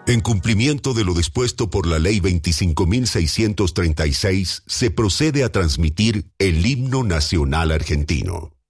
En cumplimiento de lo dispuesto por la Ley 25.636, se procede a transmitir el himno nacional argentino.